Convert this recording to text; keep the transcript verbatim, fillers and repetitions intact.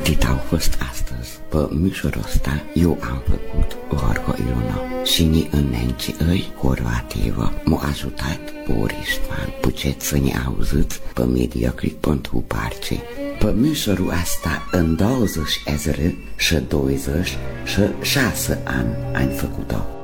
Atât au fost astăzi. Pe micșorul ăsta eu am făcut Gorgo Iluna și ni înnenci îi Horvativa m-a ajutat Borisman pucețăni auziți pe Mediaclick punct parce. Pe micșorul ăsta în douăzeci ezre și douăzeci și șase ani am făcut-o.